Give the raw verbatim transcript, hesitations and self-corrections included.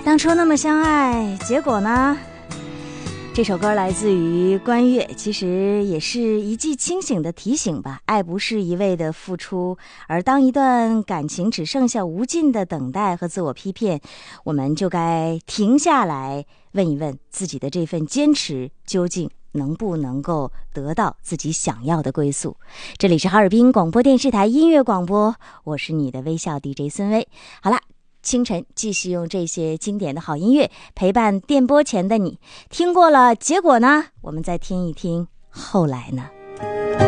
当初那么相爱，结果呢？这首歌来自于关悦，其实也是一记清醒的提醒吧。爱不是一味的付出，而当一段感情只剩下无尽的等待和自我批骗，我们就该停下来问一问自己的这份坚持究竟能不能够得到自己想要的归宿。这里是哈尔滨广播电视台音乐广播，我是你的微笑 D J 孙薇。好了，清晨继续用这些经典的好音乐陪伴电波前的你，听过了结果呢，我们再听一听后来呢。